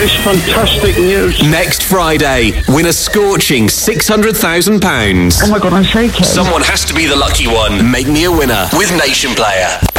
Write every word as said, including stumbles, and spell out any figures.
is fantastic news. Next Friday, win a scorching six hundred thousand pounds. Oh my God, I'm shaking. Someone has to be the lucky one. Make me a winner with Nation Player.